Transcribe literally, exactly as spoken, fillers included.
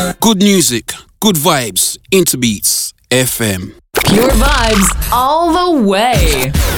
Good music, good vibes, Interbeats F M. Pure vibes all the way.